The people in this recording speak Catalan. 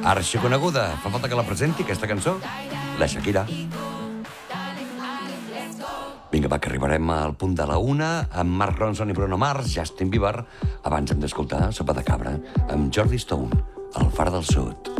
Arxiconeguda. Fa falta que la presenti, aquesta cançó? La Shakira. Vinga, va, que arribarem al punt de la 1 amb Mark Ronson i Bruno Mars, Justin Bieber. Abans hem d'escoltar Sopa de Cabra amb Jordi Stone, el Far del Sud.